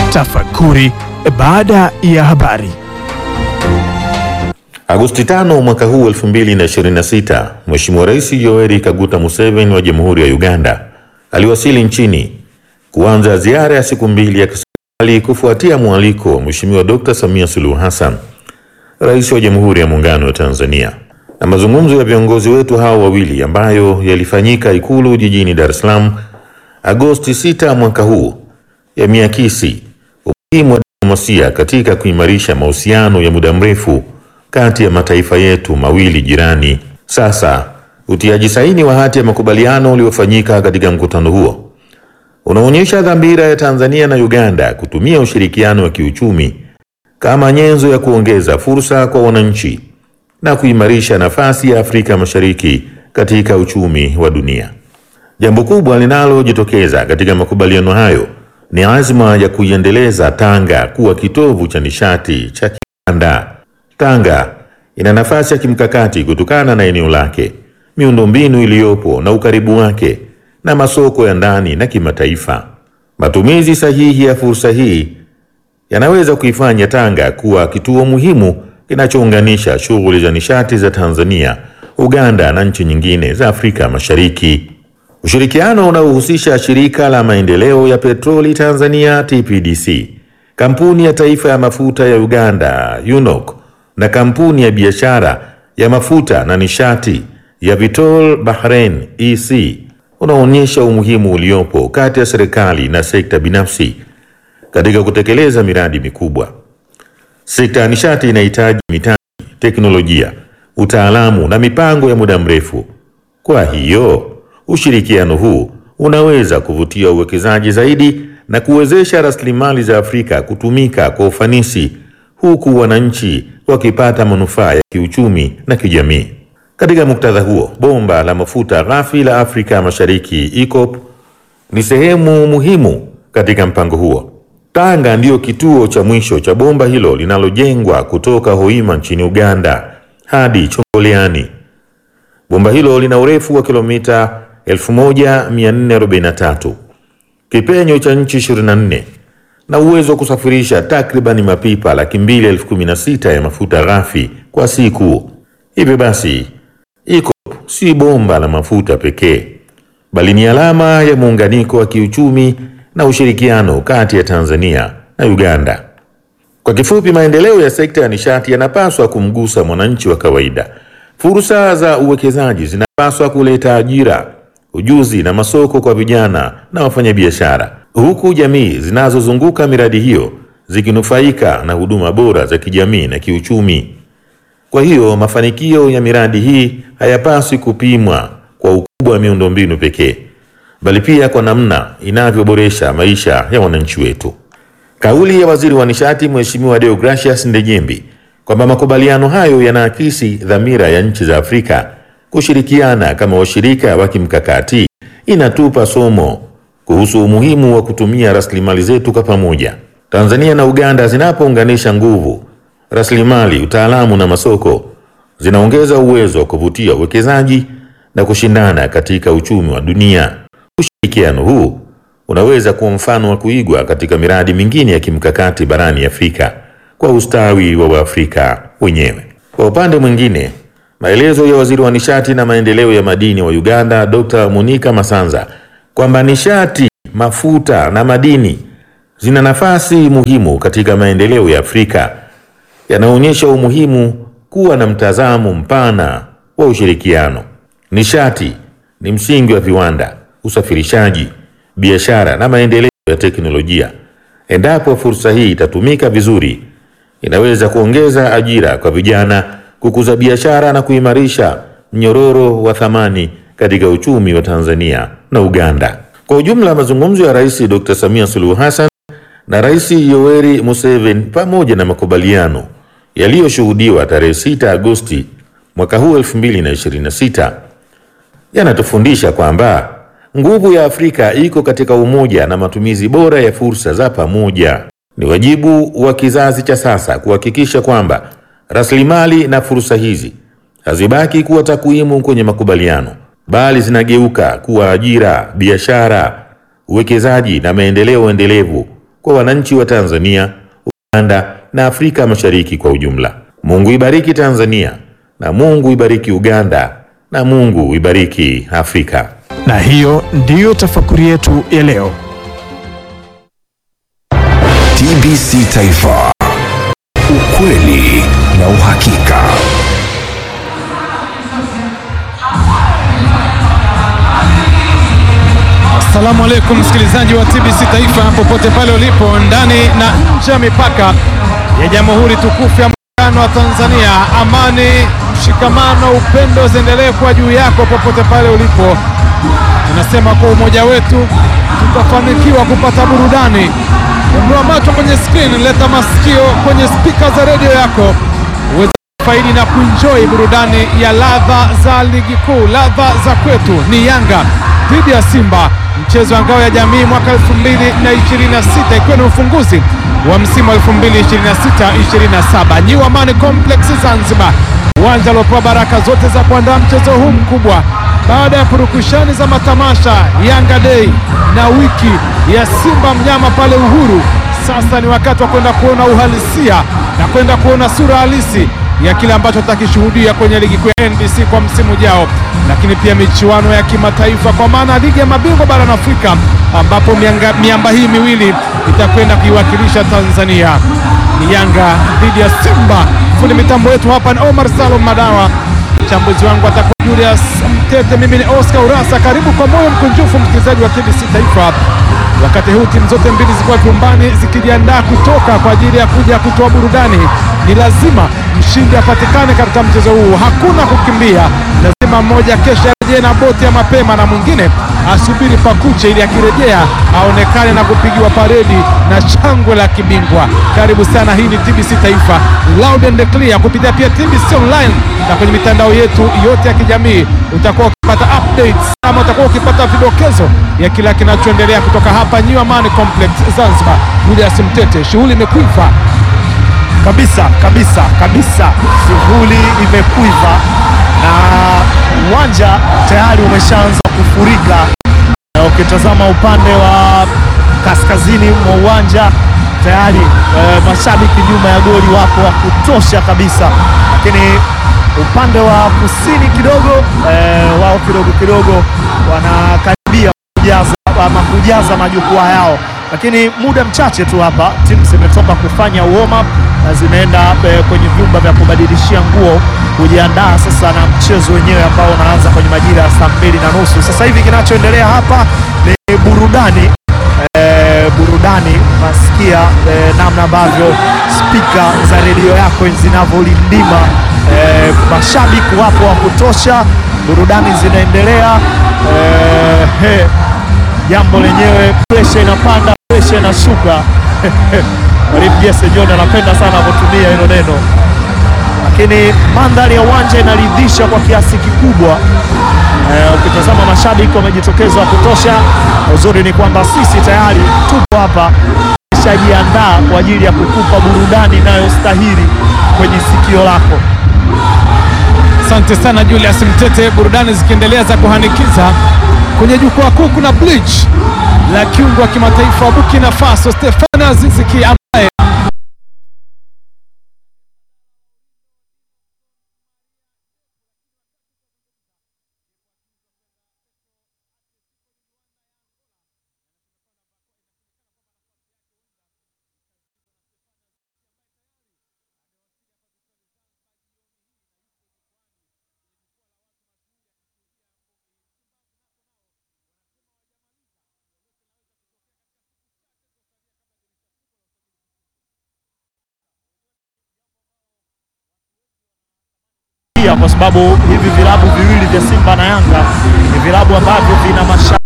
Tafakuri baada ya habari. Agosti 5 mwaka huu 2026, Mheshimiwa Rais Yoweri Kaguta Museveni wa Jamhuri ya Uganda aliwasili nchini kuanza ziara ya siku 2 ya kiserikali kufuatia mwaliko wa Mheshimiwa Dr. Samia Suluhu Hassan, Rais wa Jamhuri ya Muungano wa Tanzania. Na mazungumzo ya viongozi wetu hao wawili ambayo yalifanyika Ikulu jijini Dar es Salaam Agosti 6 mwaka huu yameakisi umuhimu wa diplomasia katika kuimarisha mahusiano ya muda mrefu kati ya mataifa yetu mawili jirani. Sasa utiaji saini wa hati ya makubaliano uliofanyika katika mkutano huo unaonyesha dhamira ya Tanzania na Uganda kutumia ushirikiano wa kiuchumi kama nyenzo ya kuongeza fursa kwa wananchi na kuimarisha nafasi ya Afrika Mashariki katika uchumi wa dunia. Jambo kubwa linalojitokeza katika makubaliano hayo ni azma ya kuiendeleza Tanga kuwa kitovu cha nishati cha kikanda. Tanga ina nafasi ya kimkakati kutokana na eneo lake, miundombinu iliyopo na ukaribu wake na masoko ya ndani na kimataifa. Matumizi sahihi ya fursa hii yanaweza kuifanya Tanga kuwa kituo muhimu kinachounganisha shughuli za nishati za Tanzania, Uganda na nchi nyingine za Afrika Mashariki. Ushirikiano unaohusisha shirika la maendeleo ya petroli Tanzania TPDC, kampuni ya taifa ya mafuta ya Uganda UNOC na kampuni ya biashara ya mafuta na nishati ya Vitol Bahrain EC unaonyesha umuhimu uliopo kati ya serikali na sekta binafsi katika kutekeleza miradi mikubwa. Sekta ya nishati inahitaji mitaji, teknolojia, utaalamu na mipango ya muda mrefu. Kwa hiyo, ushirikiano huu unaweza kuvutia uwekezaji zaidi na kuwezesha rasilimali za Afrika kutumika kwa ufanisi, huku wananchi wakipata manufaa ya kiuchumi na kijamii. Katika muktadha huo, bomba la mafuta ghafi la Afrika Mashariki EACOP ni sehemu muhimu katika mpango huo. Tanga ndiyo kituo cha mwisho cha bomba hilo linalojengwa kutoka Hoima nchini Uganda hadi Chongoleani. Bomba hilo lina urefu wa kilomita 1443, kipenyo cha inchi 24 na uwezo wa kusafirisha takriban mapipa 216,000 ya mafuta ghafi kwa siku. Hivyo basi, EACOP si bomba la mafuta pekee, bali ni alama ya muunganiko wa kiuchumi na ushirikiano kati ya Tanzania na Uganda. Kwa kifupi, maendeleo ya sekta ya nishati yanapaswa kumgusa mwananchi wa kawaida. Fursa za uwekezaji zinapaswa kuleta ajira, ujuzi na masoko kwa vijana na wafanyabiashara, huku jamii zinazozunguka miradi hiyo zikinufaika na huduma bora za kijamii na kiuchumi. Kwa hiyo, mafanikio ya miradi hii hayapaswi kupimwa kwa ukubwa wa miundombinu pekee, bali pia kwa namna inavyoboresha maisha ya wananchi wetu. Kauli ya Waziri wa Nishati Mheshimiwa Deogracius Ndejembi kwamba makubaliano hayo yanaakisi dhamira ya nchi za Afrika kushirikiana kama washirika wa kimkakati inatupa somo kuhusu umuhimu wa kutumia rasilimali zetu kwa pamoja. Tanzania na Uganda zinapounganisha nguvu, rasilimali, utaalamu na masoko, zinaongeza uwezo wa kuvutia uwekezaji na kushindana katika uchumi wa dunia. Ushirikiano huu unaweza kuwa mfano wa kuigwa katika miradi mingine ya kimkakati barani Afrika kwa ustawi wa Waafrika wenyewe. Kwa upande mwingine, maelezo ya Waziri wa Nishati na Maendeleo ya Madini wa Uganda Dr. Monica Masanza kwamba nishati, mafuta na madini zina nafasi muhimu katika maendeleo ya Afrika yanaonyesha umuhimu kuwa na mtazamo mpana wa ushirikiano. Nishati ni msingi wa viwanda, usafirishaji, biashara na maendeleo ya teknolojia. Endapo fursa hii itatumika vizuri, inaweza kuongeza ajira kwa vijana, kukuza biashara na kuimarisha mnyororo wa thamani katika uchumi wa Tanzania na Uganda. Kwa ujumla, mazungumzo ya Rais Dr. Samia Suluhu Hassan na Rais Yoweri Museveni pamoja na makubaliano yaliyoshuhudiwa tarehe 6 Agosti mwaka huu 2026 yanatufundisha kwamba nguvu ya Afrika iko katika umoja na matumizi bora ya fursa za pamoja. Ni wajibu wa kizazi cha sasa kuhakikisha kwamba rasilimali na fursa hizi hazibaki kuwa takwimu kwenye makubaliano, bali zinageuka kuwa ajira, biashara, uwekezaji na maendeleo endelevu kwa wananchi wa Tanzania, Uganda na Afrika Mashariki kwa ujumla. Mungu ibariki Tanzania, na Mungu ibariki Uganda, na Mungu ibariki Afrika. Na hiyo ndiyo tafakuri yetu ya leo. TBC Taifa, ukweli na uhakika. Assalamu alaikum msikilizaji wa TBC Taifa popote pale ulipo ndani na nje ya mipaka ya Jamhuri tukufu ya Muungano wa Tanzania. Amani, mshikamano, upendo ziendelee kwa juu yako popote pale ulipo. Tunasema kwa umoja wetu tutafanikiwa kupata burudani. Ondoa macho kwenye screen, leta masikio kwenye speaker za radio yako uweze kufaidi na kuenjoy burudani ya ladha za ligi kuu. Ladha za kwetu ni Yanga dhidi ya Simba, mchezo wa ngao ya jamii mwaka 2026 ikiwa ni ufunguzi wa msimu wa 2026-27. New Amani Complex Zanzibar, uwanja uliopewa baraka zote za kuandaa mchezo huu mkubwa baada ya purukushani za matamasha Yanga Day na wiki ya Simba mnyama pale Uhuru. Sasa ni wakati wa kwenda kuona uhalisia na kwenda kuona sura halisi ya kile ambacho tutakishuhudia kwenye ligi kuu ya NBC kwa msimu ujao, lakini pia michuano ya kimataifa kwa maana ligi ya mabingwa barani Afrika, ambapo miamba hii miwili itakwenda kuiwakilisha Tanzania. Ni Yanga dhidi ya Simba. Fundi mitambo yetu hapa ni Omar Salum Madawa, mchambuzi wangu atakuwa Julius Mtete, mimi ni Oscar Urasa. Karibu kwa moyo mkunjufu msikilizaji wa TBC Taifa, wakati huu timu zote mbili zikiwa vyumbani zikijiandaa kutoka kwa ajili ya kuja kutoa burudani. Ni lazima mshindi apatikane katika mchezo huu, hakuna kukimbia. Lazima mmoja kesha arejee na boti ya mapema na mwingine asubiri pakuche ili akirejea aonekane na kupigiwa paredi na shangwe la kibingwa. Karibu sana, hii ni TBC Taifa loud and clear kupitia pia TBC online na kwenye mitandao yetu yote ya kijamii. Utakuwa ukipata updates ama utakuwa ukipata vidokezo ya kila kinachoendelea kutoka hapa New Amani Complex Zanzibar. Julius Mtete, shughuli imekuiva kabisa, shughuli imekuiva na uwanja tayari umeshaanza kufurika. Na ukitazama upande wa kaskazini mwa uwanja tayari mashabiki nyuma ya goli wako wa kutosha kabisa, lakini upande wa kusini kidogo wao kidogo wanakaribia kujaza majukwaa yao, lakini muda mchache tu hapa timu zimetoka kufanya warm up na zimeenda kwenye vyumba vya kubadilishia nguo kujiandaa sasa na mchezo wenyewe ambao unaanza kwenye majira ya saa 2:30. Sasa hivi kinachoendelea hapa ni burudani. Nasikia namna ambavyo spika za redio yako zinavyolindima. Mashabiki wapo wa kutosha, burudani zinaendelea. Jambo lenyewe, presha inapanda, presha inashuka. Mwalimu Jesse John anapenda sana kutumia hilo neno, lakini mandhari ya uwanja inaridhisha kwa kiasi kikubwa. Ukitazama mashabiki wamejitokeza wa kutosha. Uzuri ni kwamba sisi tayari tupo hapa, tumeshajiandaa kwa ajili ya kukupa burudani inayostahili kwenye sikio lako. Asante sana Julius Mtete. Burudani zikiendelea za kuhanikiza kwenye jukwaa kuu, kuna bleach la kiungo wa kimataifa wa Burkina Faso Stefan Aziz Ki ambaye kwa sababu hivi vilabu viwili vya Simba na Yanga ni vilabu ambavyo vina mashabiki